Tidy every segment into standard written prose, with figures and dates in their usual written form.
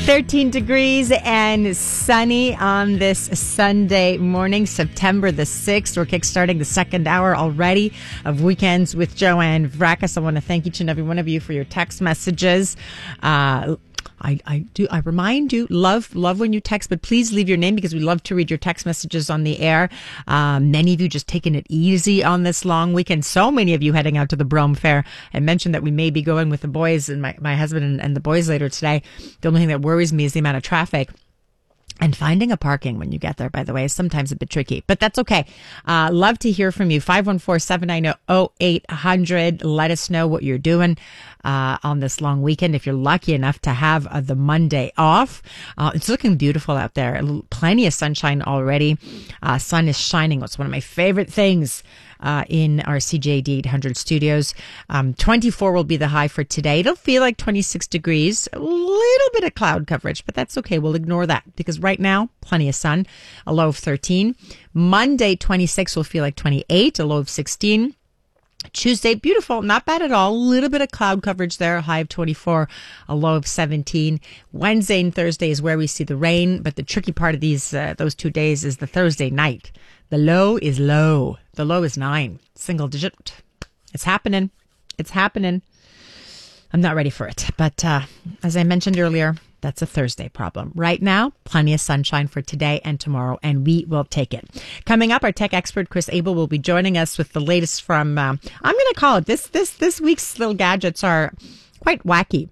13 degrees and sunny on this Sunday morning, September the 6th. We're kickstarting the second hour already of Weekends with Joanne Vrackus. I want to thank each and every one of you for your text messages. I remind you, love when you text, but please leave your name because we love to read your text messages on the air. Many of you just taking it easy on this long weekend. So many of you heading out to the Brome Fair. I mentioned that we may be going with the boys and my husband and the boys later today. The only thing that worries me is the amount of traffic. And finding a parking when you get there, by the way, is sometimes a bit tricky, but that's okay. Love to hear from you. 514-790-0800. Let us know what you're doing on this long weekend. If you're lucky enough to have the Monday off, it's looking beautiful out there. Plenty of sunshine already. Sun is shining. It's one of my favorite things in our CJAD 800 studios. 24 will be the high for today. It'll feel like 26 degrees, a little bit of cloud coverage, but that's okay. We'll ignore that because right now, plenty of sun, a low of 13. Monday, 26 will feel like 28, a low of 16. Tuesday, beautiful, not bad at all. A little bit of cloud coverage there, a high of 24, a low of 17. Wednesday and Thursday is where we see the rain, but the tricky part of those 2 days is the Thursday night. The low is low. The low is 9, single digit. It's happening. It's happening. I'm not ready for it. But as I mentioned earlier, that's a Thursday problem. Right now, plenty of sunshine for today and tomorrow, and we will take it. Coming up, our tech expert, Chris Abel, will be joining us with the latest from, I'm going to call it, this week's little gadgets are quite wacky.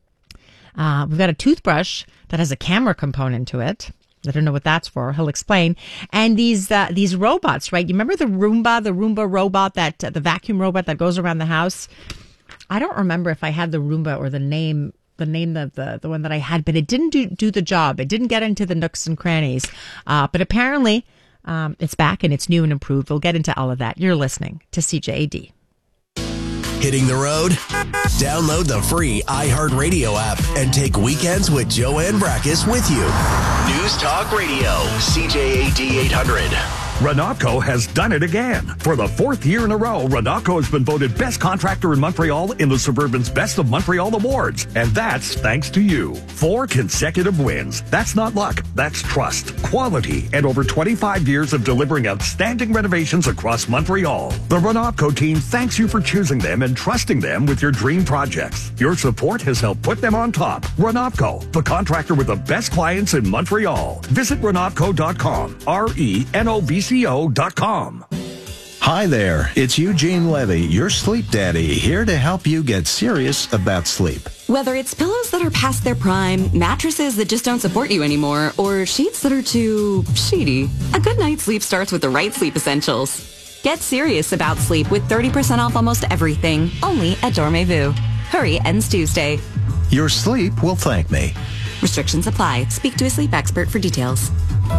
We've got a toothbrush that has a camera component to it. I don't know what that's for. He'll explain. And these robots, right? You remember the Roomba robot, the vacuum robot that goes around the house? I don't remember if I had the Roomba or the name of the one that I had, but it didn't do the job. It didn't get into the nooks and crannies. But apparently, it's back and it's new and improved. We'll get into all of that. You're listening to CJAD. Hitting the road? Download the free iHeartRadio app and take Weekends with Joanne Vrackus with you. News Talk Radio, CJAD 800. Renatco has done it again. For the fourth year in a row, Renatco has been voted best contractor in Montreal in the Suburban's Best of Montreal Awards. And that's thanks to you. 4 consecutive wins. That's not luck. That's trust, quality, and over 25 years of delivering outstanding renovations across Montreal. The Renatco team thanks you for choosing them and trusting them with your dream projects. Your support has helped put them on top. Renatco, the contractor with the best clients in Montreal. Visit Renatco.com. RENOVCO.com. Hi there, it's Eugene Levy, your sleep daddy, here to help you get serious about sleep. Whether it's pillows that are past their prime, mattresses that just don't support you anymore, or sheets that are too sheety, a good night's sleep starts with the right sleep essentials. Get serious about sleep with 30% off almost everything, only at Dormez-vous. Hurry, ends Tuesday. Your sleep will thank me. Restrictions apply. Speak to a sleep expert for details.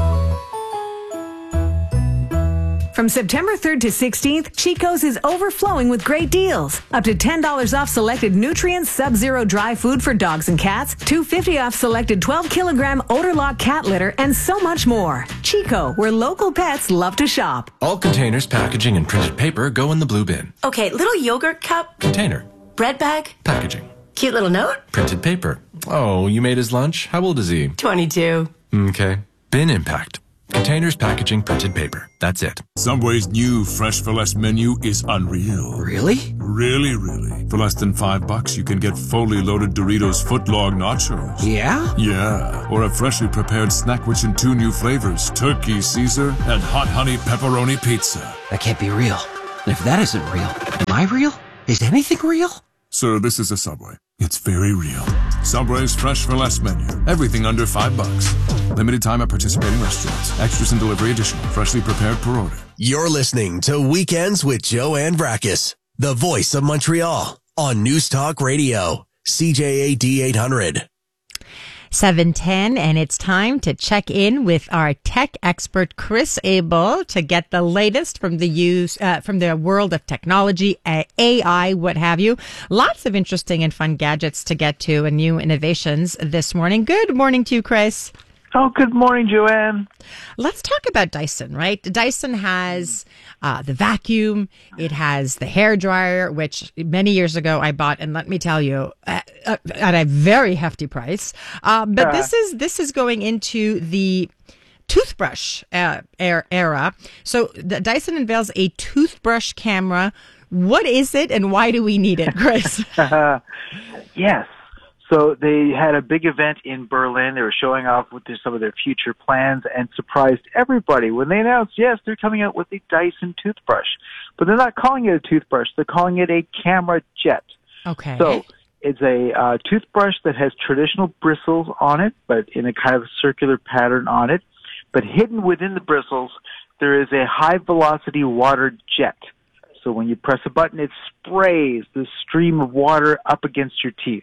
From September 3rd to 16th, Chico's is overflowing with great deals. Up to $10 off selected Nutrients Sub-Zero dry food for dogs and cats, $2.50 off selected 12-kilogram Odor Lock cat litter, and so much more. Chico, where local pets love to shop. All containers, packaging, and printed paper go in the blue bin. Okay, little yogurt cup. Container. Bread bag. Packaging. Cute little note. Printed paper. Oh, you made his lunch? How old is he? 22. Okay. Bin impact. Containers, packaging, printed paper. That's it. Subway's new Fresh for Less menu is unreal. Really? Really. For less than $5, you can get fully loaded Doritos footlong nachos. Yeah? Yeah. Or a freshly prepared snack rich in 2 new flavors, Turkey Caesar and Hot Honey Pepperoni Pizza. That can't be real. And if that isn't real, am I real? Is anything real? Sir, this is a Subway. It's very real. Subway's Fresh for Less menu. Everything under $5. Limited time at participating restaurants. Extras and delivery additional. Freshly prepared per order. You're listening to Weekends with Joanne Vrackus, the voice of Montreal, on News Talk Radio, CJAD 800. 7:10, and it's time to check in with our tech expert, Chris Abel, to get the latest from the world of technology, AI, what have you. Lots of interesting and fun gadgets to get to and new innovations this morning. Good morning to you, Chris. Oh, good morning, Joanne. Let's talk about Dyson, right? Dyson has the vacuum. It has the hair dryer, which many years ago I bought, and let me tell you, at a very hefty price. But this is going into the toothbrush era. So the Dyson unveils a toothbrush camera. What is it, and why do we need it, Chris? Yes. So they had a big event in Berlin. They were showing off with some of their future plans and surprised everybody when they announced, yes, they're coming out with a Dyson toothbrush. But they're not calling it a toothbrush. They're calling it a camera jet. Okay. So it's a toothbrush that has traditional bristles on it, but in a kind of circular pattern on it. But hidden within the bristles, there is a high-velocity water jet. So when you press a button, it sprays the stream of water up against your teeth.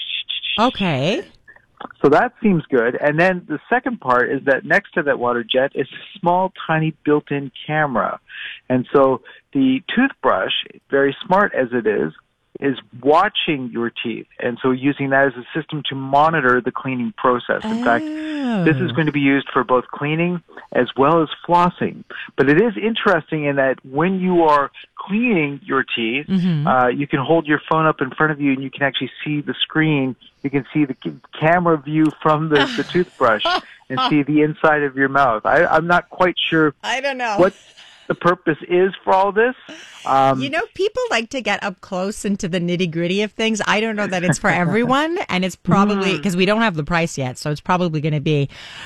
Okay. So that seems good. And then the second part is that next to that water jet is a small, tiny built-in camera. And so the toothbrush, very smart as it is watching your teeth. And so using that as a system to monitor the cleaning process. In fact, this is going to be used for both cleaning as well as flossing. But it is interesting in that when you are cleaning your teeth, you can hold your phone up in front of you and you can actually see the screen. You can see the camera view from the toothbrush and see the inside of your mouth. I'm not quite sure. I don't know what the purpose is for all this. People like to get up close into the nitty-gritty of things. I don't know that it's for everyone, and it's probably because we don't have the price yet, so it's probably going to be,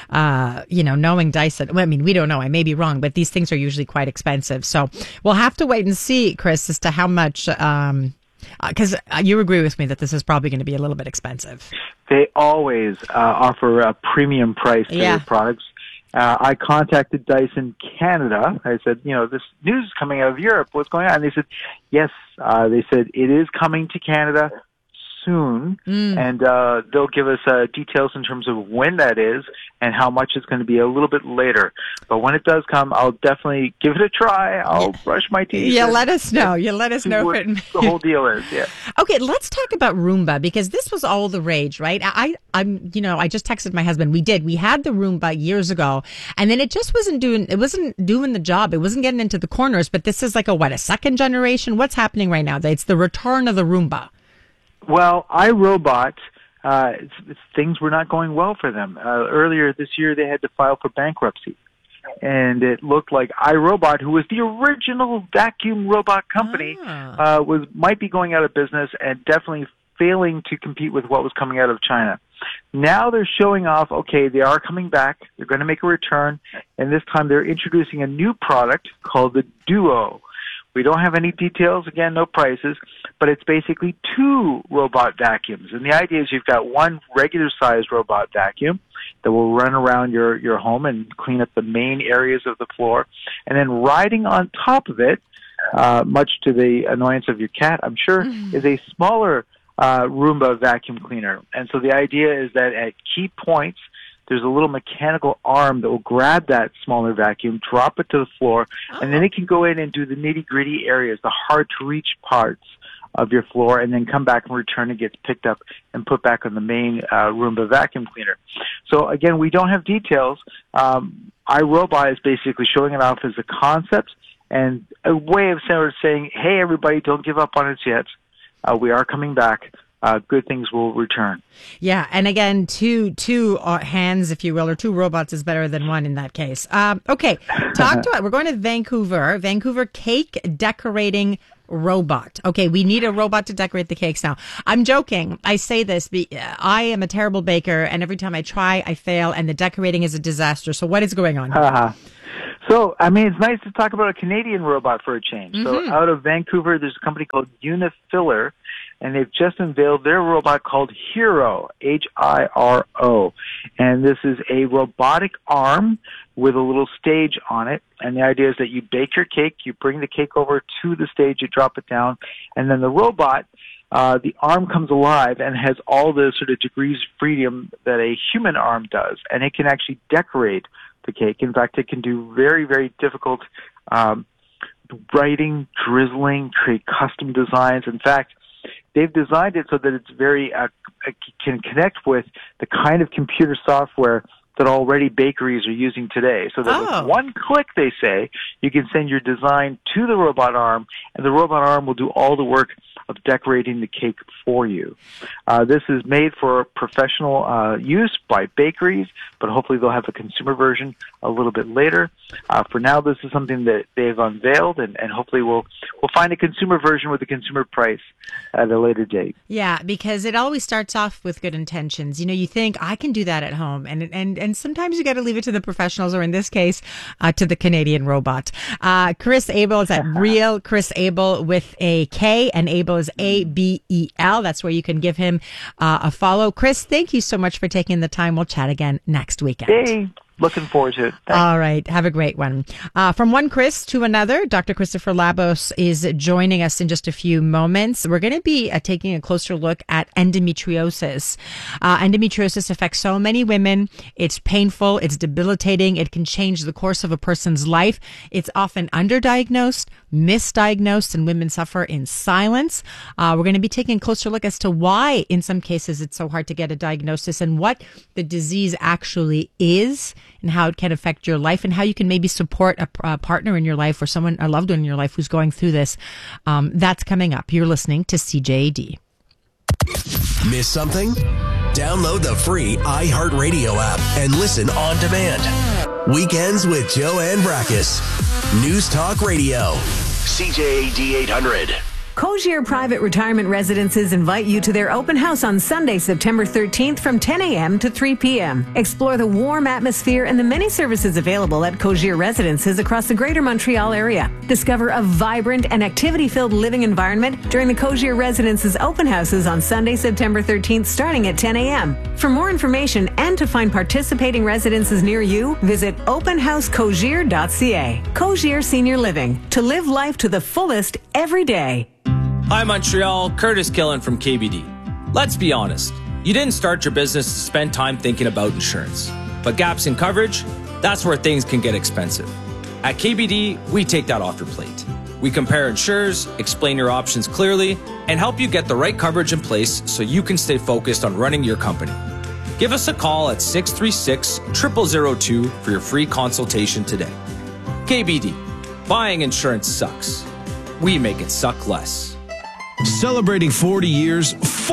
knowing Dyson. Well, I mean, we don't know. I may be wrong, but these things are usually quite expensive. So we'll have to wait and see, Chris, as to how much, because you agree with me that this is probably going to be a little bit expensive. They always offer a premium price to their products. I contacted Dyson Canada. I said, this news is coming out of Europe. What's going on? And they said, yes. They said it is coming to Canada soon, and they'll give us details in terms of when that is and how much it's going to be a little bit later. But when it does come, I'll definitely give it a try. I'll brush my teeth. Yeah, let us know. You let us know what the whole deal is. Yeah. Okay, let's talk about Roomba, because this was all the rage, right? I just texted my husband. We had the Roomba years ago, and then it just wasn't doing the job. It wasn't getting into the corners. But this is like a second generation? What's happening right now? It's the return of the Roomba. Well, iRobot, things were not going well for them. Earlier this year, they had to file for bankruptcy. And it looked like iRobot, who was the original vacuum robot company, might be going out of business and definitely failing to compete with what was coming out of China. Now they're showing off, they are coming back. They're going to make a return. And this time they're introducing a new product called the Duo. We don't have any details, again, no prices, but it's basically two robot vacuums. And the idea is you've got one regular-sized robot vacuum that will run around your home and clean up the main areas of the floor. And then riding on top of it, much to the annoyance of your cat, I'm sure, is a smaller Roomba vacuum cleaner. And so the idea is that at key points, there's a little mechanical arm that will grab that smaller vacuum, drop it to the floor, and then it can go in and do the nitty-gritty areas, the hard-to-reach parts of your floor, and then come back and return. It gets picked up and put back on the main Roomba vacuum cleaner. So, again, we don't have details. iRobot is basically showing it off as a concept and a way of sort of saying, hey, everybody, don't give up on us yet. We are coming back. Good things will return. Yeah, and again, two hands, if you will, or two robots is better than one in that case. Okay, talk to it. We're going to Vancouver. Vancouver cake decorating robot. Okay, we need a robot to decorate the cakes now. I'm joking. I say this. I am a terrible baker, and every time I try, I fail, and the decorating is a disaster. So what is going on here? So, it's nice to talk about a Canadian robot for a change. So out of Vancouver, there's a company called Unifiller, and they've just unveiled their robot called Hiro, Hiro. And this is a robotic arm with a little stage on it. And the idea is that you bake your cake, you bring the cake over to the stage, you drop it down, and then the robot, the arm comes alive and has all the sort of degrees of freedom that a human arm does. And it can actually decorate the cake. In fact, it can do very, very difficult writing, drizzling, create custom designs. In fact, they've designed it so that it's very can connect with the kind of computer software that already bakeries are using today. So that with one click, they say, you can send your design to the robot arm, and the robot arm will do all the work of decorating the cake for you. This is made for professional use by bakeries, but hopefully they'll have a consumer version a little bit later. For now, this is something that they've unveiled, and hopefully we'll find a consumer version with a consumer price at a later date. Yeah, because it always starts off with good intentions. You know, you think, I can do that at home, and sometimes you got to leave it to the professionals, or in this case, to the Canadian robot. Chris Abel is at Real Chris Abel with a K, and Abel is ABEL. That's where you can give him a follow. Chris, thank you so much for taking the time. We'll chat again next weekend. Hey, looking forward to it. Thanks. All right. Have a great one. From one Chris to another, Dr. Christopher Labos is joining us in just a few moments. We're going to be taking a closer look at endometriosis. Endometriosis affects so many women. It's painful. It's debilitating. It can change the course of a person's life. It's often underdiagnosed, misdiagnosed, and women suffer in silence. We're going to be taking a closer look as to why, in some cases, it's so hard to get a diagnosis, and what the disease actually is, and how it can affect your life, and how you can maybe support a partner in your life, or someone, a loved one in your life who's going through this. That's coming up. You're listening to CJAD. Miss something? Download the free iHeartRadio app and listen on demand. Weekends with Joanne Brackus. News Talk Radio. CJAD 800. Cogier Private Retirement Residences invite you to their open house on Sunday, September 13th from 10 a.m. to 3 p.m. Explore the warm atmosphere and the many services available at Cogier Residences across the Greater Montreal area. Discover a vibrant and activity-filled living environment during the Cogier Residences open houses on Sunday, September 13th, starting at 10 a.m. For more information and to find participating residences near you, visit openhousecogier.ca. Cogier Senior Living. To live life to the fullest every day. Hi Montreal, Curtis Killen from KBD. Let's be honest, you didn't start your business to spend time thinking about insurance. But gaps in coverage, that's where things can get expensive. At KBD, we take that off your plate. We compare insurers, explain your options clearly, and help you get the right coverage in place so you can stay focused on running your company. Give us a call at 636-0002 for your free consultation today. KBD, buying insurance sucks. We make it suck less. Celebrating 40 years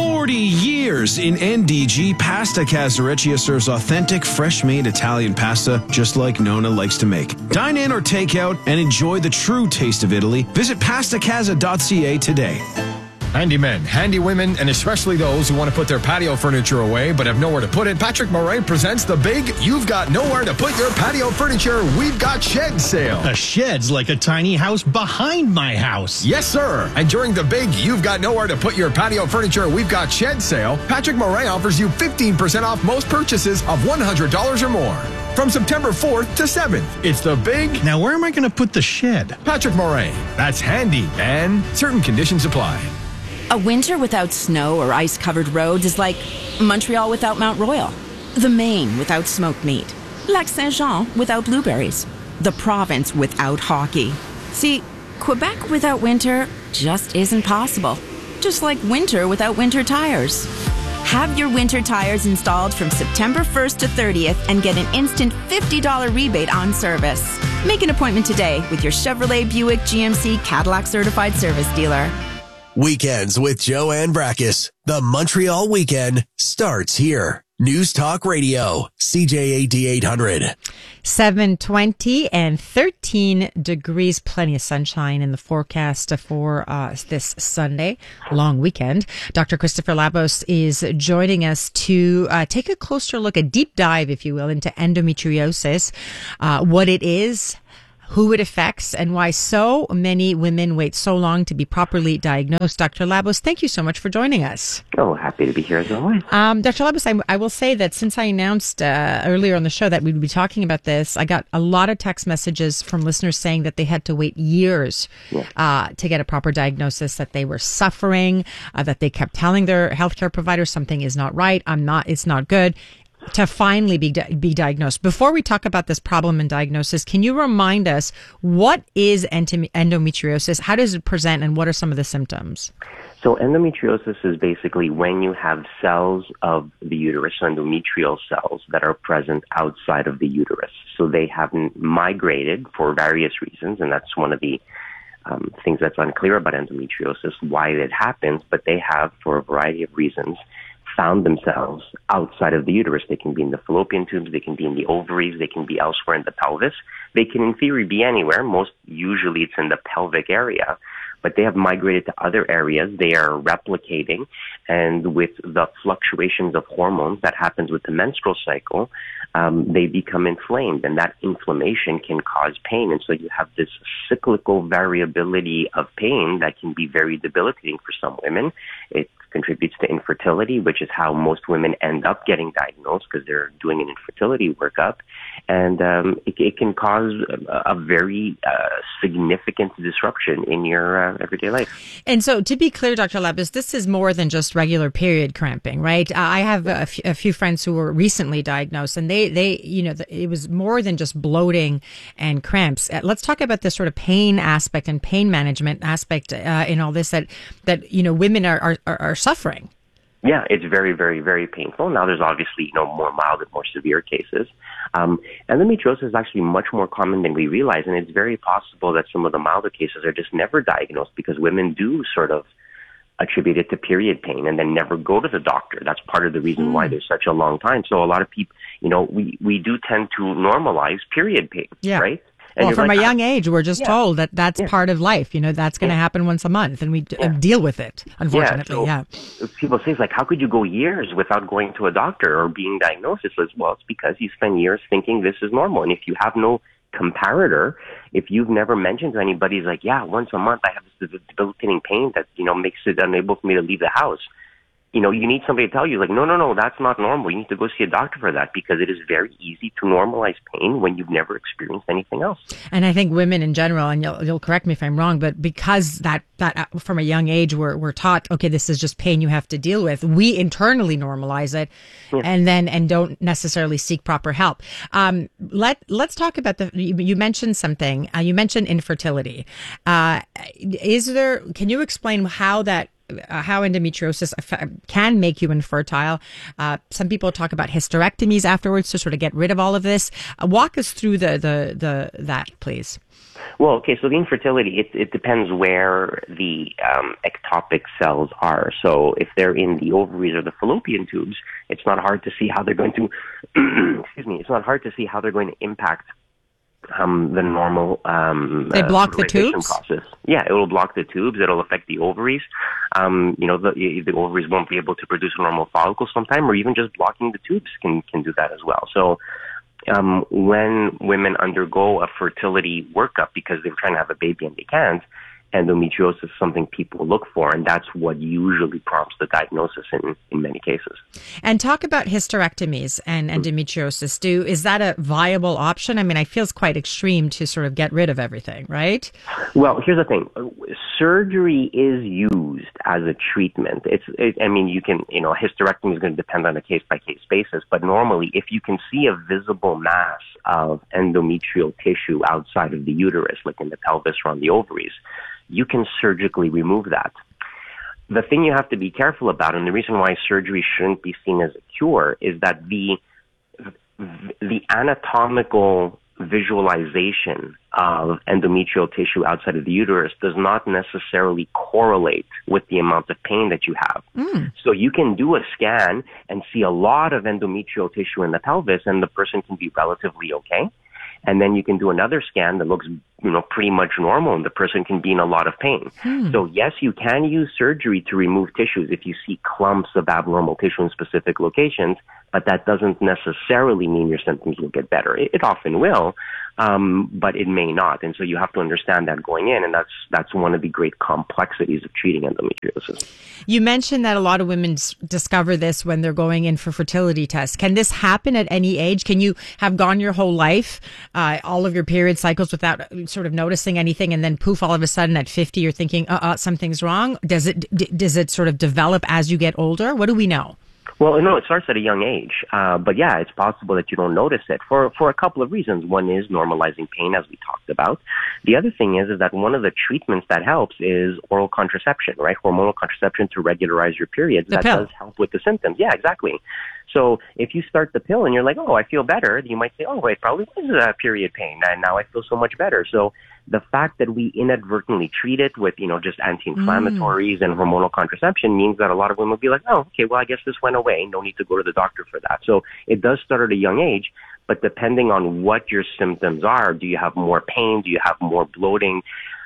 in NDG, Pasta Casareccia serves authentic, fresh-made Italian pasta just like Nona likes to make. Dine in or take out and enjoy the true taste of Italy. Visit pastacasa.ca today. Handy men, handy women, and especially those who want to put their patio furniture away but have nowhere to put it, Patrick Morin presents the big You've Got Nowhere to Put Your Patio Furniture We've Got Shed sale. A shed's like a tiny house behind my house. Yes, sir. And during the big You've Got Nowhere to Put Your Patio Furniture We've Got Shed sale, Patrick Morin offers you 15% off most purchases of $100 or more. From September 4th to 7th, it's the big... Now, where am I going to put the shed? Patrick Morin. That's handy, and certain conditions apply. A winter without snow or ice-covered roads is like Montreal without Mount Royal, the Maine without smoked meat, Lac Saint-Jean without blueberries, the province without hockey. See, Quebec without winter just isn't possible, just like winter without winter tires. Have your winter tires installed from September 1st to 30th and get an instant $50 rebate on service. Make an appointment today with your Chevrolet, Buick, GMC, Cadillac certified service dealer. Weekends with Joanne Brackus. The Montreal weekend starts here. News Talk Radio, CJAD 800. 7:20 and 13 degrees. Plenty of sunshine in the forecast for this Sunday long weekend. Dr. Christopher Labos is joining us to take a closer look, a deep dive, if you will, into endometriosis, what it is, who it affects, and why so many women wait so long to be properly diagnosed. Dr. Labos, thank you so much for joining us. Oh, happy to be here as always. Dr. Labos, I will say that since I announced earlier on the show that we'd be talking about this, I got a lot of text messages from listeners saying that they had to wait years to get a proper diagnosis, that they were suffering, that they kept telling their healthcare provider something is not right, it's not good, to finally be diagnosed. Before we talk about this problem and diagnosis, can you remind us what is endometriosis? How does it present, and what are some of the symptoms? So endometriosis is basically when you have cells of the uterus, endometrial cells, that are present outside of the uterus. So they haven't migrated for various reasons, and that's one of the things that's unclear about endometriosis, why it happens, but they have, for a variety of reasons, found themselves outside of the uterus. They can be in the fallopian tubes, they can be in the ovaries, they can be elsewhere in the pelvis. They can, in theory, be anywhere. Usually it's in the pelvic area, but they have migrated to other areas. They are replicating, and with the fluctuations of hormones that happens with the menstrual cycle, they become inflamed, and that inflammation can cause pain. And so you have this cyclical variability of pain that can be very debilitating for some women. It contributes to infertility, which is how most women end up getting diagnosed because they're doing an infertility workup. And it can cause a very significant disruption in your everyday life. And so, to be clear, Dr. Labus, this is more than just regular period cramping, right? I have a few friends who were recently diagnosed, and they it was more than just bloating and cramps. Let's talk about this sort of pain aspect and pain management aspect in all this that women are suffering. Yeah, it's very, very, very painful. Now, there's obviously, more mild and more severe cases. Endometriosis is actually much more common than we realize, and it's very possible that some of the milder cases are just never diagnosed because women do sort of attribute it to period pain and then never go to the doctor. That's part of the reason why there's such a long time. So a lot of people, we do tend to normalize period pain, right? And well, from a young age, we're just told that that's part of life. That's going to happen once a month, and we deal with it, unfortunately. So people say, how could you go years without going to a doctor or being diagnosed? It's because you spend years thinking this is normal. And if you have no comparator, if you've never mentioned to anybody, once a month I have this debilitating pain that, makes it unable for me to leave the house. You need somebody to tell you, no, that's not normal. You need to go see a doctor for that because it is very easy to normalize pain when you've never experienced anything else. And I think women in general, and you'll correct me if I'm wrong, but because that from a young age we're taught, okay, this is just pain you have to deal with, we internally normalize it and don't necessarily seek proper help. Let's talk about you mentioned something. You mentioned infertility. Can you explain how endometriosis can make you infertile? Some people talk about hysterectomies afterwards to sort of get rid of all of this. Walk us through that, please. Well, okay, so the infertility, it depends where the ectopic cells are. So if they're in the ovaries or the fallopian tubes, it's not hard to see how they're going to, it's not hard to see how they're going to impact the normal they block the tubes process. Yeah, it will block the tubes. It'll affect the ovaries. The ovaries won't be able to produce a normal follicle sometime, or even just blocking the tubes can do that as well. So when women undergo a fertility workup because they're trying to have a baby and they can't, endometriosis is something people look for, and that's what usually prompts the diagnosis in many cases. And talk about hysterectomies and endometriosis. Is that a viable option? I mean, it feels quite extreme to sort of get rid of everything, right? Well, here's the thing. Surgery is used as a treatment. You can, hysterectomy is going to depend on a case-by-case basis, but normally if you can see a visible mass of endometrial tissue outside of the uterus, like in the pelvis or on the ovaries, you can surgically remove that. The thing you have to be careful about, and the reason why surgery shouldn't be seen as a cure, is that the anatomical visualization of endometrial tissue outside of the uterus does not necessarily correlate with the amount of pain that you have. So you can do a scan and see a lot of endometrial tissue in the pelvis, and the person can be relatively okay. And then you can do another scan that looks, pretty much normal, and the person can be in a lot of pain. So yes, you can use surgery to remove tissues if you see clumps of abnormal tissue in specific locations, but that doesn't necessarily mean your symptoms will get better. It often will, but it may not. And so you have to understand that going in, and that's one of the great complexities of treating endometriosis. You mentioned that a lot of women discover this when they're going in for fertility tests. Can this happen at any age? Can you have gone your whole life, all of your period cycles without sort of noticing anything, and then poof, all of a sudden at 50 you're thinking, something's wrong? Does it sort of develop as you get older? What do we know? Well, no, it starts at a young age. But yeah, it's possible that you don't notice it for a couple of reasons. One is normalizing pain, as we talked about. The other thing is that one of the treatments that helps is oral contraception, right? Hormonal contraception to regularize your periods. That does help with the symptoms. Yeah, exactly. So if you start the pill and you're like, oh, I feel better, you might say, oh, it probably was period pain, and now I feel so much better. So the fact that we inadvertently treat it with, just anti-inflammatories and hormonal contraception means that a lot of women will be like, oh, okay, well, I guess this went away. No need to go to the doctor for that. So it does start at a young age, but depending on what your symptoms are, do you have more pain? Do you have more bloating?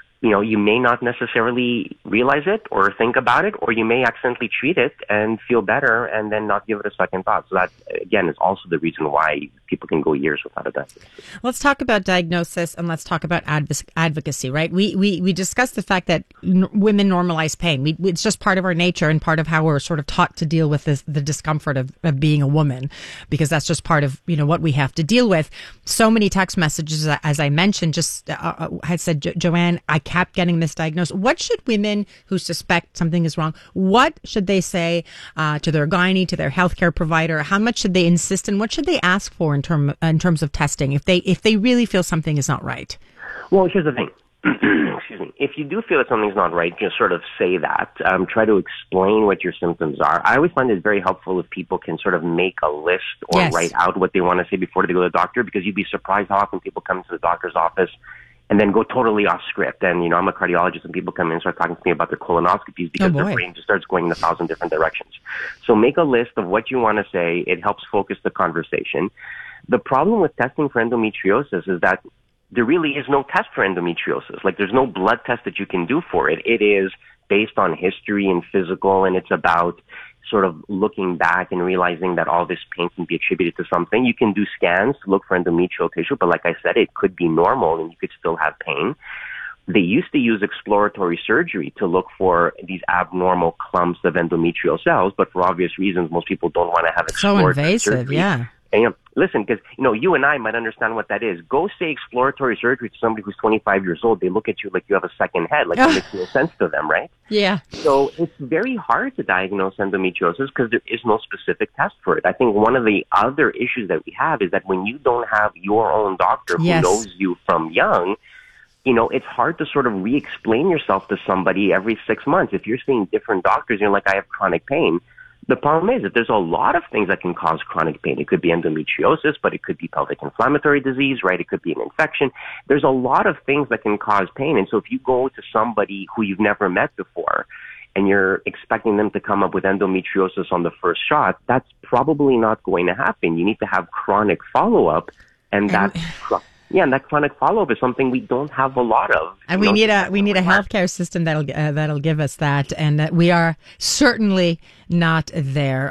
You may not necessarily realize it or think about it, or you may accidentally treat it and feel better and then not give it a second thought. So that, again, is also the reason why people can go years without a diagnosis. Let's talk about diagnosis and let's talk about advocacy, right? We discussed the fact that women normalize pain. It's just part of our nature and part of how we're sort of taught to deal with the discomfort of being a woman, because that's just part of, what we have to deal with. So many text messages, as I mentioned, just had said, Joanne, I kept getting misdiagnosed. What should women who suspect something is wrong, what should they say to their gynae, to their healthcare provider? How much should they insist, and what should they ask for in terms of testing if they really feel something is not right? Well, here's the thing. Excuse me. If you do feel that something's not right, just sort of say that. Try to explain what your symptoms are. I always find it very helpful if people can sort of make a list or write out what they want to say before they go to the doctor, because you'd be surprised how often people come to the doctor's office and then go totally off script. And, I'm a cardiologist, and people come in and start talking to me about their colonoscopies because their brain just starts going in 1,000 different directions. So make a list of what you want to say. It helps focus the conversation. The problem with testing for endometriosis is that there really is no test for endometriosis. Like, there's no blood test that you can do for it. It is based on history and physical, and it's about sort of looking back and realizing that all this pain can be attributed to something. You can do scans to look for endometrial tissue, but like I said, it could be normal and you could still have pain. They used to use exploratory surgery to look for these abnormal clumps of endometrial cells, but for obvious reasons, most people don't want to have exploratory so invasive, surgery. Yeah. And, listen, because, you and I might understand what that is. Go say exploratory surgery to somebody who's 25 years old. They look at you like you have a second head, like it makes no sense to them, right? Yeah. So it's very hard to diagnose endometriosis because there is no specific test for it. I think one of the other issues that we have is that when you don't have your own doctor who knows you from young, it's hard to sort of re-explain yourself to somebody every 6 months. If you're seeing different doctors, you're like, I have chronic pain. The problem is that there's a lot of things that can cause chronic pain. It could be endometriosis, but it could be pelvic inflammatory disease, right? It could be an infection. There's a lot of things that can cause pain. And so if you go to somebody who you've never met before and you're expecting them to come up with endometriosis on the first shot, that's probably not going to happen. You need to have chronic follow-up, and that's... Yeah, and that chronic follow-up is something we don't have a lot of. And we need a healthcare system that'll give us that, and we are certainly not there.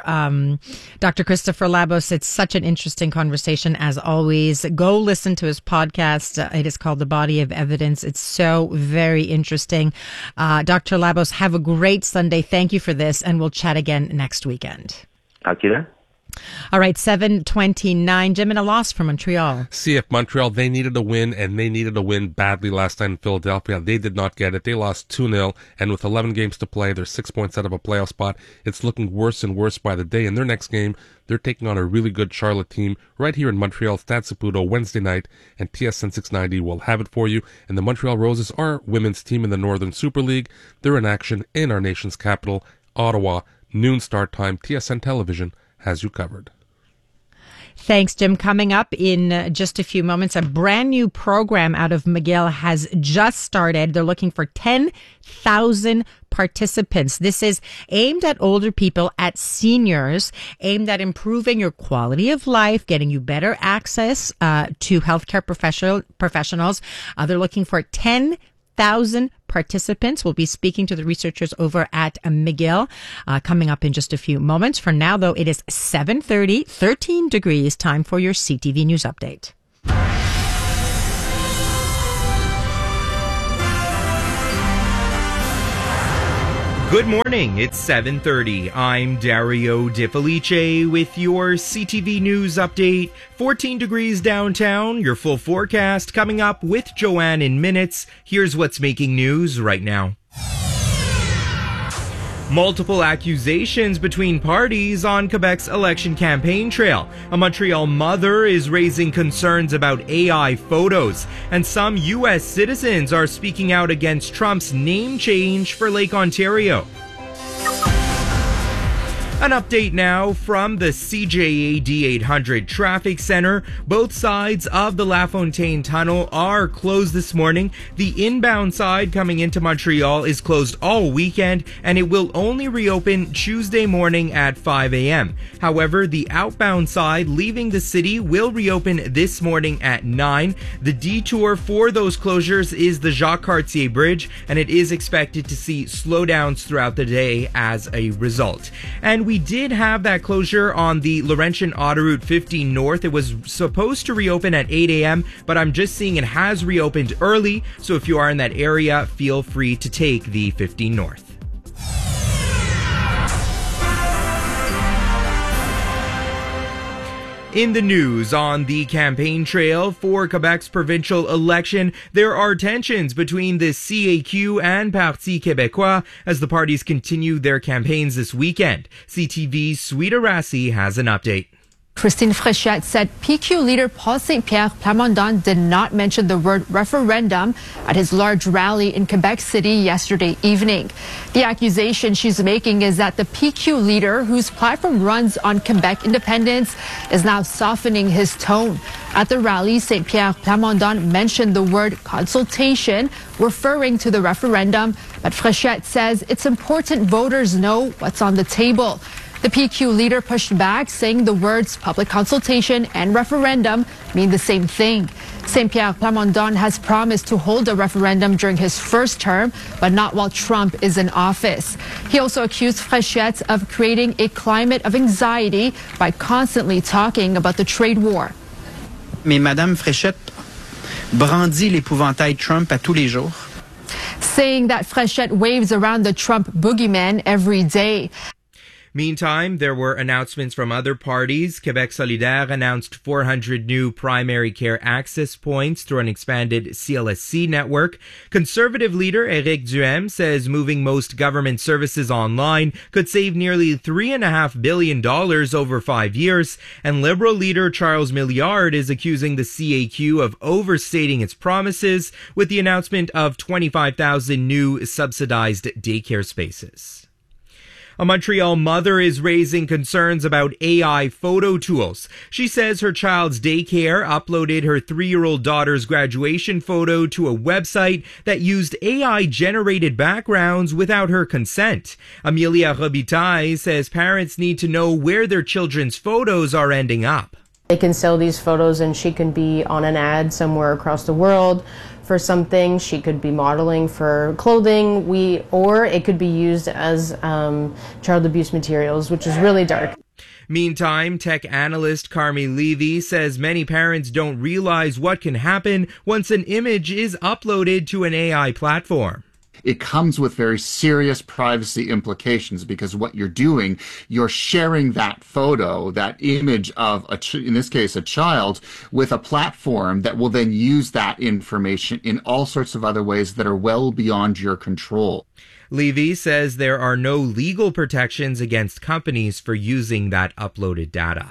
Dr. Christopher Labos, it's such an interesting conversation as always. Go listen to his podcast. It is called The Body of Evidence. It's so very interesting. Dr. Labos, have a great Sunday. Thank you for this, and we'll chat again next weekend. Talk to you there. All right, 7:29. Jim, and a loss for Montreal. CF Montreal, they needed a win, and they needed a win badly last night in Philadelphia. They did not get it. They lost 2-0, and with 11 games to play, they're 6 points out of a playoff spot. It's looking worse and worse by the day. In their next game, they're taking on a really good Charlotte team right here in Montreal, Stade Saputo, Wednesday night, and TSN 690 will have it for you. And the Montreal Roses are women's team in the Northern Super League. They're in action in our nation's capital, Ottawa. Noon start time. TSN Television has you covered. Thanks, Jim. Coming up in just a few moments, a brand new program out of McGill has just started. They're looking for 10,000 participants. This is aimed at older people, at seniors, aimed at improving your quality of life, getting you better access to healthcare professionals. They're looking for 10,000 participants. We'll be speaking to the researchers over at McGill coming up in just a few moments. For now, though, it is 7:30, 13 degrees. Time for your CTV News Update. Good morning, it's 7:30. I'm Dario Di Felice with your CTV News Update. 14 degrees downtown, your full forecast coming up with Joanne in minutes. Here's what's making news right now. Multiple accusations between parties on Quebec's election campaign trail. A Montreal mother is raising concerns about AI photos, and some U.S. citizens are speaking out against Trump's name change for Lake Ontario. An update now from the CJAD 800 Traffic Center. Both sides of the LaFontaine Tunnel are closed this morning. The inbound side coming into Montreal is closed all weekend, and it will only reopen Tuesday morning at 5 a.m. However, the outbound side leaving the city will reopen this morning at 9. The detour for those closures is the Jacques Cartier Bridge, and it is expected to see slowdowns throughout the day as a result. And we did have that closure on the Laurentian Autoroute 15 North. It was supposed to reopen at 8 a.m., but I'm just seeing it has reopened early. So if you are in that area, feel free to take the 15 North. In the news, on the campaign trail for Quebec's provincial election, there are tensions between the CAQ and Parti Québécois as the parties continue their campaigns this weekend. CTV's Sweeta Rassi has an update. Christine Fréchette said PQ leader Paul Saint-Pierre Plamondon did not mention the word referendum at his large rally in Quebec City yesterday evening. The accusation she's making is that the PQ leader, whose platform runs on Quebec independence, is now softening his tone. At the rally, Saint-Pierre Plamondon mentioned the word consultation, referring to the referendum, but Fréchette says it's important voters know what's on the table. The PQ leader pushed back, saying the words public consultation and referendum mean the same thing. Saint-Pierre Plamondon has promised to hold a referendum during his first term, but not while Trump is in office. He also accused Fréchette of creating a climate of anxiety by constantly talking about the trade war. Mais Madame Fréchette brandit l'épouvantail Trump à tous les jours. Saying that Fréchette waves around the Trump boogeyman every day. Meantime, there were announcements from other parties. Québec Solidaire announced 400 new primary care access points through an expanded CLSC network. Conservative leader Éric Duhaime says moving most government services online could save nearly $3.5 billion over 5 years. And Liberal leader Charles Milliard is accusing the CAQ of overstating its promises with the announcement of 25,000 new subsidized daycare spaces. A Montreal mother is raising concerns about AI photo tools. She says her child's daycare uploaded her 3-year-old daughter's graduation photo to a website that used AI-generated backgrounds without her consent. Amelia Robitaille says parents need to know where their children's photos are ending up. They can sell these photos and she can be on an ad somewhere across the world for something. She could be modeling for clothing, or it could be used as child abuse materials, which is really dark. Meantime, tech analyst Carmi Levy says many parents don't realize what can happen once an image is uploaded to an AI platform. It comes with very serious privacy implications because what you're doing, you're sharing that photo, that image of, in this case, a child, with a platform that will then use that information in all sorts of other ways that are well beyond your control. Levy says there are no legal protections against companies for using that uploaded data.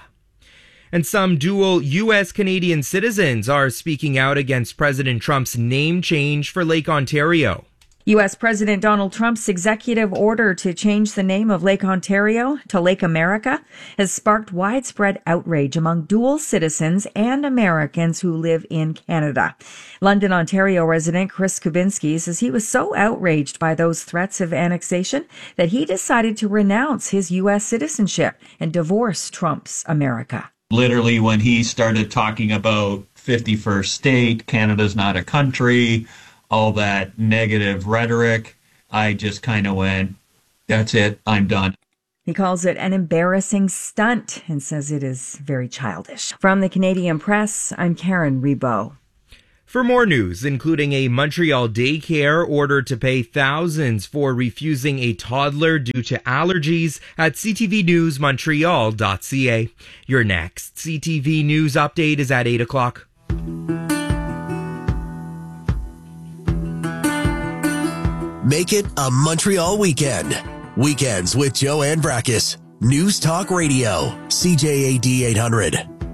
And some dual U.S.-Canadian citizens are speaking out against President Trump's name change for Lake Ontario. U.S. President Donald Trump's executive order to change the name of Lake Ontario to Lake America has sparked widespread outrage among dual citizens and Americans who live in Canada. London, Ontario resident Chris Kubinski says he was so outraged by those threats of annexation that he decided to renounce his U.S. citizenship and divorce Trump's America. Literally, when he started talking about 51st state, Canada's not a country, all that negative rhetoric, I just kind of went, that's it, I'm done. He calls it an embarrassing stunt and says it is very childish. From the Canadian Press, I'm Karen Rebo. For more news, including a Montreal daycare ordered to pay thousands for refusing a toddler due to allergies, at ctvnewsmontreal.ca. Your next CTV News update is at 8 o'clock. Make it a Montreal weekend Weekends with Joanne Brackus. News Talk Radio. CJAD 800.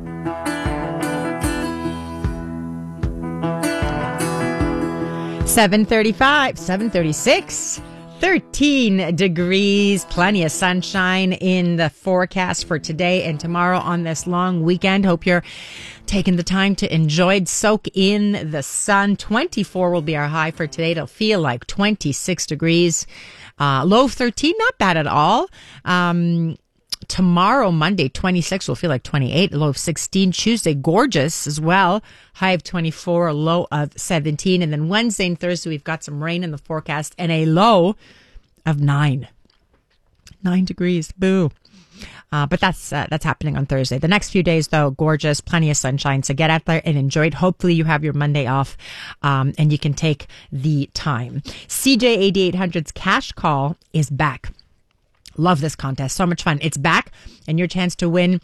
$7:35, $7:36. 13 degrees, plenty of sunshine in the forecast for today and tomorrow on this long weekend. Hope you're taking the time to enjoy it, soak in the sun. 24 will be our high for today. It'll feel like 26 degrees. Low of 13, not bad at all. Tomorrow, Monday, 26 will feel like 28, low of 16. Tuesday, gorgeous as well. High of 24, a low of 17. And then Wednesday and Thursday, we've got some rain in the forecast and a low of 9. 9 degrees. Boo. But that's happening on Thursday. The next few days, though, gorgeous, plenty of sunshine. So get out there and enjoy it. Hopefully you have your Monday off, and you can take the time. CJAD 800's Cash Call is back. Love this contest. So much fun. It's back, and your chance to win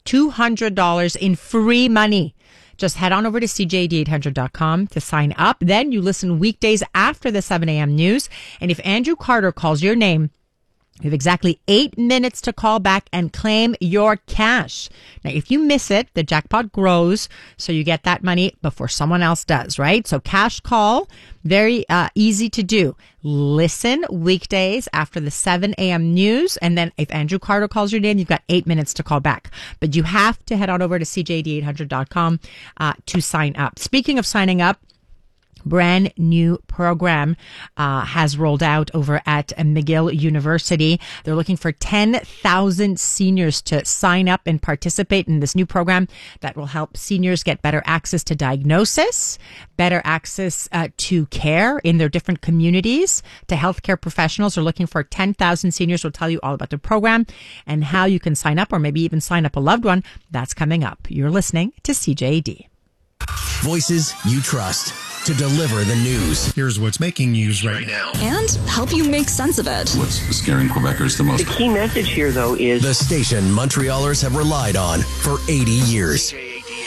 $200 in free money. Just head on over to CJAD800.com to sign up. Then you listen weekdays after the 7 a.m. news. And if Andrew Carter calls your name, you have exactly 8 minutes to call back and claim your cash. Now, if you miss it, the jackpot grows, so you get that money before someone else does, right? So cash call, very easy to do. Listen weekdays after the 7 a.m. news, and then if Andrew Carter calls your name, you've got 8 minutes to call back. But you have to head on over to CJAD800.com to sign up. Speaking of signing up, brand new program has rolled out over at McGill University. They're looking for 10,000 seniors to sign up and participate in this new program that will help seniors get better access to diagnosis, better access to care in their different communities. To healthcare professionals are looking for 10,000 seniors. We'll tell you all about the program and how you can sign up, or maybe even sign up a loved one. That's coming up. You're listening to CJAD. Voices you trust to deliver the news. Here's what's making news right now. And help you make sense of it. What's scaring Quebecers the most? The key message here, though, is the station Montrealers have relied on for 80 years.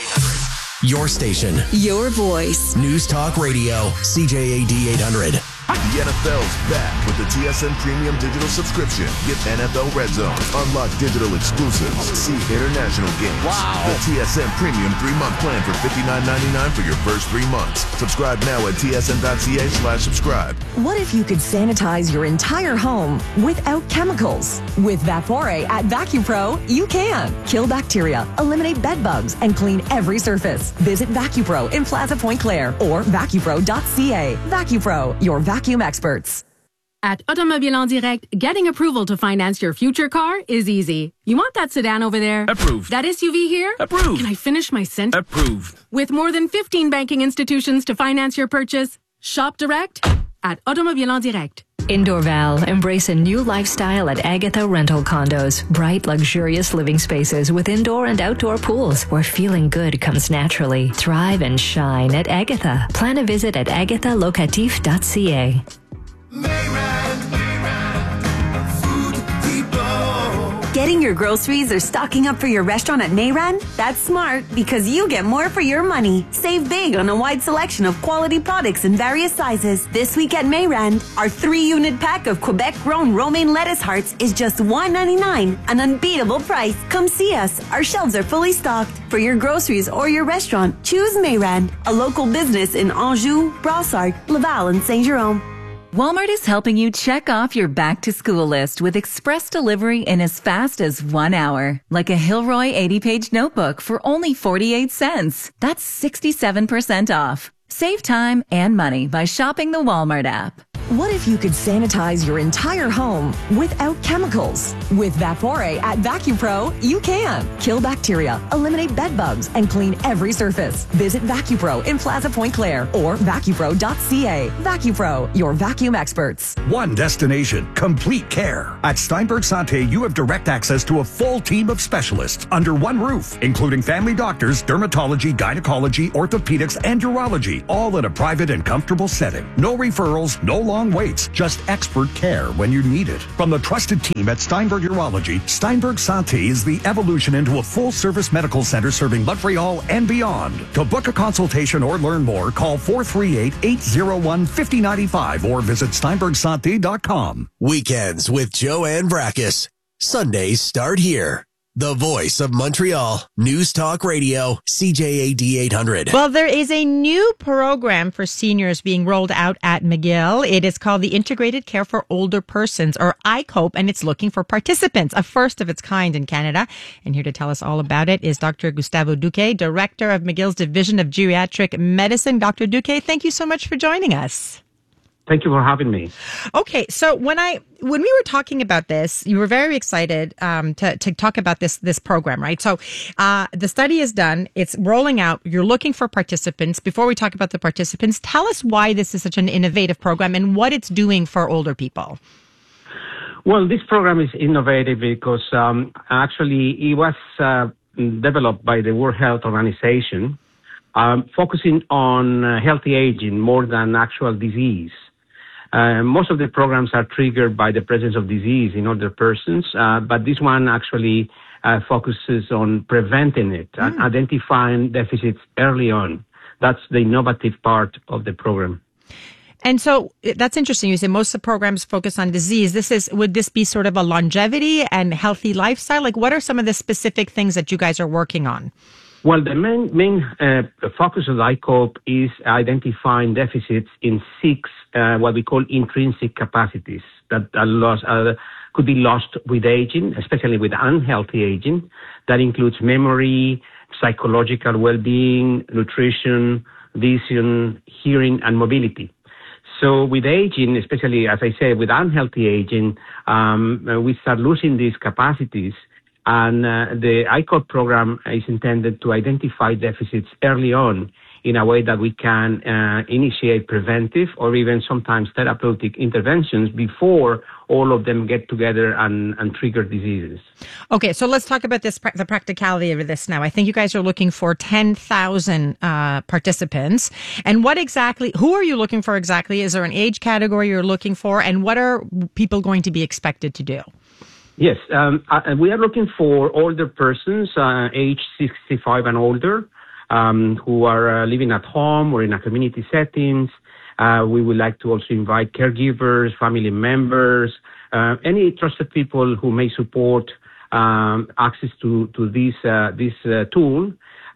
Your station. Your voice. News Talk Radio. CJAD 800. The NFL's back with the TSN Premium Digital Subscription. Get NFL Red Zone, unlock digital exclusives, see international games. Wow! The TSN Premium 3-month plan for $59.99 for your first 3 months. Subscribe now at tsn.ca/subscribe. What if you could sanitize your entire home without chemicals? With Vapore at VacuPro, you can. Kill bacteria, eliminate bed bugs, and clean every surface. Visit VacuPro in Plaza Point Claire or vacupro.ca. VacuPro, your vacuum experts. At Automobile en Direct, getting approval to finance your future car is easy. You want that sedan over there? Approved. That SUV here? Approved. Can I finish my sentence? Approved. With more than 15 banking institutions to finance your purchase, shop direct at Automobile en Direct. In Dorval, embrace a new lifestyle at Agatha Rental Condos. Bright, luxurious living spaces with indoor and outdoor pools where feeling good comes naturally. Thrive and shine at Agatha. Plan a visit at agathalocatif.ca. Getting your groceries or stocking up for your restaurant at Mayran? That's smart because you get more for your money. Save big on a wide selection of quality products in various sizes. This week at Mayran, our 3-unit pack of Quebec-grown romaine lettuce hearts is just $1.99, an unbeatable price. Come see us. Our shelves are fully stocked. For your groceries or your restaurant, choose Mayran, a local business in Anjou, Brossard, Laval, and Saint-Jérôme. Walmart is helping you check off your back-to-school list with express delivery in as fast as 1 hour. Like a Hilroy 80-page notebook for only 48 cents. That's 67% off. Save time and money by shopping the Walmart app. What if you could sanitize your entire home without chemicals? With Vapore at VacuPro, you can. Kill bacteria, eliminate bed bugs, and clean every surface. Visit VacuPro in Plaza Point Claire or vacupro.ca. VacuPro, your vacuum experts. One destination, complete care. At Steinberg Santé, you have direct access to a full team of specialists under one roof, including family doctors, dermatology, gynecology, orthopedics, and urology, all in a private and comfortable setting. No referrals, no long long waits, just expert care when you need it. From the trusted team at Steinberg Urology, Steinberg Santé is the evolution into a full-service medical center serving Montreal and beyond. To book a consultation or learn more, call 438-801-5095 or visit steinbergsante.com. Weekends with Joanne Brackus. Sundays start here. The voice of Montreal, News Talk Radio, CJAD 800. Well, there is a new program for seniors being rolled out at McGill. It is called the Integrated Care for Older Persons, or ICOPE, and it's looking for participants, a first of its kind in Canada. And here to tell us all about it is Dr. Gustavo Duque, Director of McGill's Division of Geriatric Medicine. Dr. Duque, thank you so much for joining us. Thank you for having me. Okay, so when we were talking about this, you were very excited to talk about this program, right? So the study is done; it's rolling out. You're looking for participants. Before we talk about the participants, tell us why this is such an innovative program and what it's doing for older people. Well, this program is innovative because actually it was developed by the World Health Organization, focusing on healthy aging more than actual disease. Most of the programs are triggered by the presence of disease in older persons, but this one actually focuses on preventing it and identifying deficits early on. That's the innovative part of the program. And so that's interesting. You say most of the programs focus on disease. Would this be sort of a longevity and healthy lifestyle? Like, what are some of the specific things that you guys are working on? Well, the main focus of ICOPE is identifying deficits in 6 what we call intrinsic capacities that could be lost with aging, especially with unhealthy aging. That includes memory, psychological well-being, nutrition, vision, hearing, and mobility. So with aging, especially, as I said, with unhealthy aging, we start losing these capacities. And the ICOPE program is intended to identify deficits early on in a way that we can initiate preventive or even sometimes therapeutic interventions before all of them get together and trigger diseases. Okay, so let's talk about this, the practicality of this now. I think you guys are looking for 10,000 participants. And who are you looking for exactly? Is there an age category you're looking for? And what are people going to be expected to do? Yes, we are looking for older persons, age 65 and older, who are living at home or in a community settings. We would like to also invite caregivers, family members, any trusted people who may support access to this tool.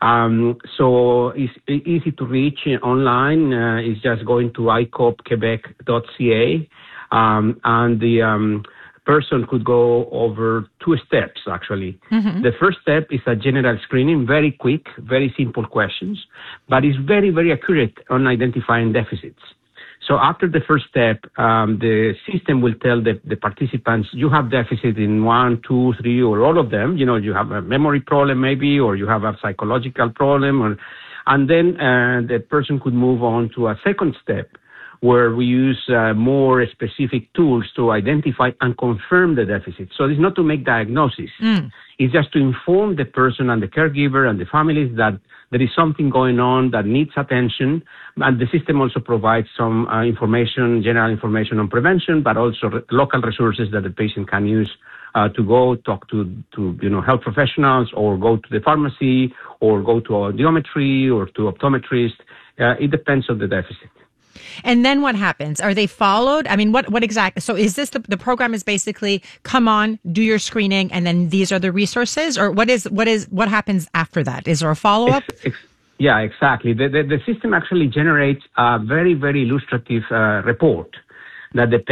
So it's easy to reach online. It's just going to icopequebec.ca, and the person could go over 2 steps, actually. Mm-hmm. The first step is a general screening, very quick, very simple questions, but it's very, very accurate on identifying deficits. So after the first step, the system will tell the participants, you have deficit in 1, 2, 3, or all of them. You know, you have a memory problem maybe, or you have a psychological problem, and then the person could move on to a second step, where we use more specific tools to identify and confirm the deficit. So it's not to make diagnosis. It's just to inform the person and the caregiver and the families that there is something going on that needs attention. And the system also provides some general information on prevention, but also local resources that the patient can use to go talk to health professionals, or go to the pharmacy, or go to audiometry or to optometrist. It depends on the deficit. And then what happens? Are they followed? I mean, what exactly? So is this the program is basically come on, do your screening, and then these are the resources, or what happens after that? Is there a follow up? Yeah, exactly. The system actually generates a very, very illustrative report that the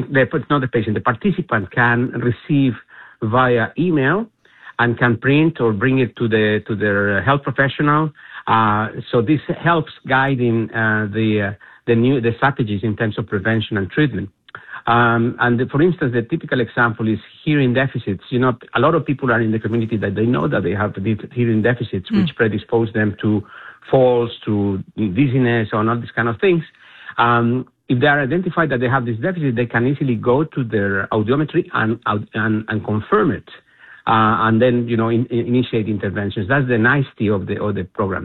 participant can receive via email and can print or bring it to their health professional. So this helps guiding the strategies in terms of prevention and treatment. For instance, the typical example is hearing deficits. You know, a lot of people are in the community that they know that they have hearing deficits, which predispose them to falls, to dizziness, and all these kind of things. If they are identified that they have this deficit, they can easily go to their audiometry and confirm it, and then initiate interventions. That's the nicety of the program.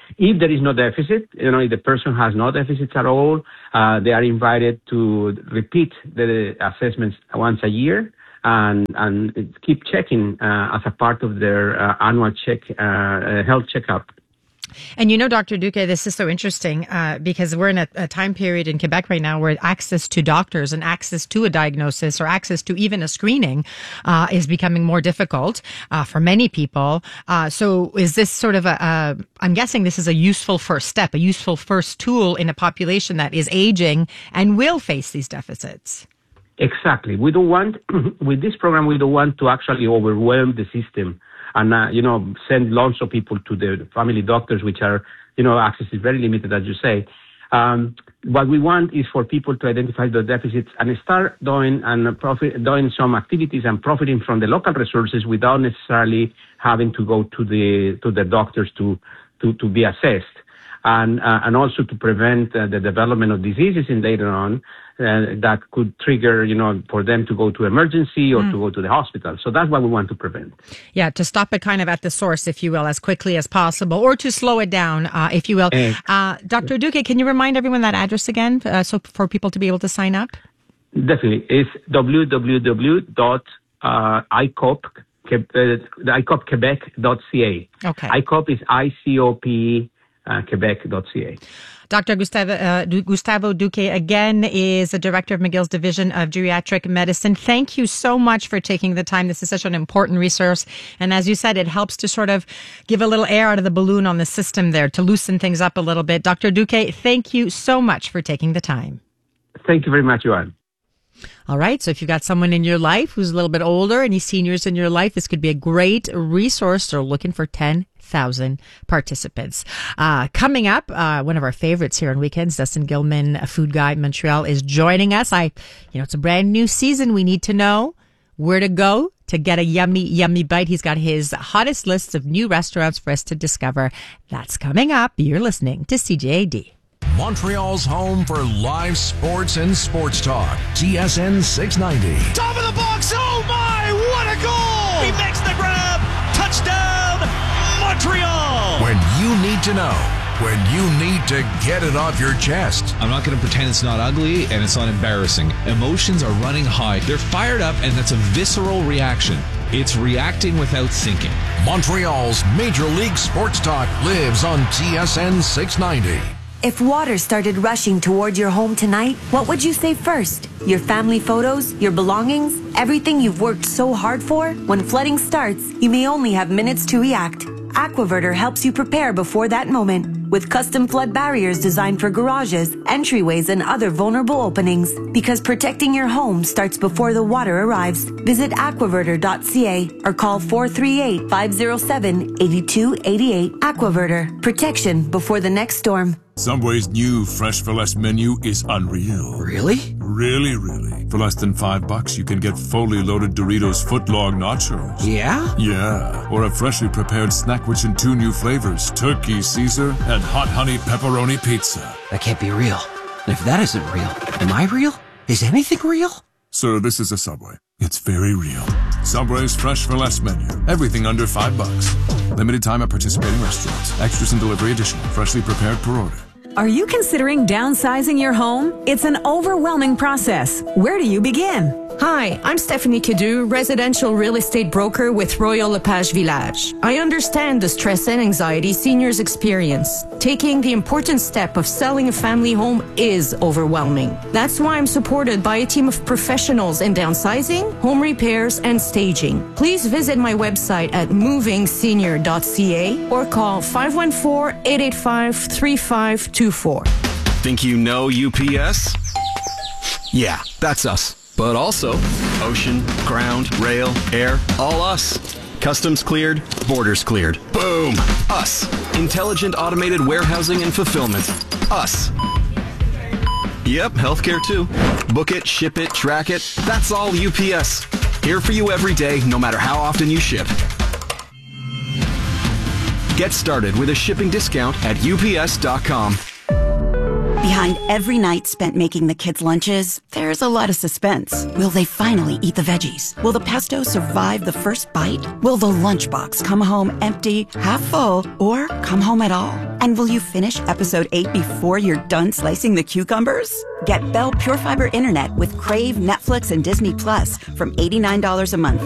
If there is no deficit, if the person has no deficits at all, they are invited to repeat the assessments once a year and keep checking as a part of their annual health checkup. And Dr. Duque, this is so interesting because we're in a time period in Quebec right now where access to doctors and access to a diagnosis or access to even a screening is becoming more difficult for many people. So is this sort of I'm guessing this is a useful first step, a useful first tool in a population that is aging and will face these deficits? Exactly. We don't want, with this program, we don't want to actually overwhelm the system and, send lots of people to the family doctors, which are, access is very limited, as you say. What we want is for people to identify the deficits and start doing some activities and profiting from the local resources without necessarily having to go to the doctors to be assessed. And also to prevent the development of diseases later on that could trigger, for them to go to emergency or to go to the hospital. So that's what we want to prevent. Yeah, to stop it kind of at the source, if you will, as quickly as possible, or to slow it down, if you will. Dr. Duque, can you remind everyone that address again, so for people to be able to sign up? Definitely. It's www.icopquebec.ca. Okay. ICOP is ICOP. Quebec.ca. Dr. Gustavo Duque, again, is the director of McGill's Division of Geriatric Medicine. Thank you so much for taking the time. This is such an important resource. And as you said, it helps to sort of give a little air out of the balloon on the system there to loosen things up a little bit. Dr. Duque, thank you so much for taking the time. Thank you very much, Joanne. All right. So if you've got someone in your life who's a little bit older, any seniors in your life, this could be a great resource. They're looking for 10,000 participants. Coming up, one of our favorites here on weekends, Dustin Gilman, a food guy in Montreal, is joining us. It's a brand new season. We need to know where to go to get a yummy, yummy bite. He's got his hottest lists of new restaurants for us to discover. That's coming up. You're listening to CJAD. Montreal's home for live sports and sports talk. TSN 690. Top of the box. Oh my, what a goal! He makes the grab. Touchdown, Montreal! When you need to know. When you need to get it off your chest. I'm not going to pretend it's not ugly and it's not embarrassing. Emotions are running high. They're fired up, and that's a visceral reaction. It's reacting without thinking. Montreal's Major League Sports Talk lives on TSN 690. If water started rushing toward your home tonight, what would you say first? Your family photos? Your belongings? Everything you've worked so hard for? When flooding starts, you may only have minutes to react. Aquaverter helps you prepare before that moment with custom flood barriers designed for garages, entryways, and other vulnerable openings. Because protecting your home starts before the water arrives. Visit aquaverter.ca or call 438-507-8288. Aquaverter. Protection before the next storm. Subway's new Fresh for Less menu is unreal. Really? Really, really. For less than $5, you can get fully loaded Doritos footlong nachos. Yeah? Yeah. Or a freshly prepared snack which in 2 new flavors, Turkey Caesar and Hot Honey Pepperoni Pizza. That can't be real. And if that isn't real, am I real? Is anything real? Sir, this is a Subway. It's very real. Subway's Fresh for Less menu. Everything under $5. Limited time at participating restaurants. Extras and delivery additional. Freshly prepared per order. Are you considering downsizing your home? It's an overwhelming process. Where do you begin? Hi, I'm Stephanie Kidu, residential real estate broker with Royal Lepage Village. I understand the stress and anxiety seniors experience. Taking the important step of selling a family home is overwhelming. That's why I'm supported by a team of professionals in downsizing, home repairs, and staging. Please visit my website at movingsenior.ca or call 514-885-3524. Think you know UPS? Yeah, that's us. But also, ocean, ground, rail, air, all us. Customs cleared, borders cleared. Boom! Us. Intelligent automated warehousing and fulfillment. Us. Yep, healthcare too. Book it, ship it, track it. That's all UPS. Here for you every day, no matter how often you ship. Get started with a shipping discount at UPS.com. Behind every night spent making the kids' lunches, there's a lot of suspense. Will they finally eat the veggies? Will the pesto survive the first bite? Will the lunchbox come home empty, half full, or come home at all? And will you finish episode 8 before you're done slicing the cucumbers? Get Bell Pure Fiber Internet with Crave, Netflix, and Disney Plus from $89 a month.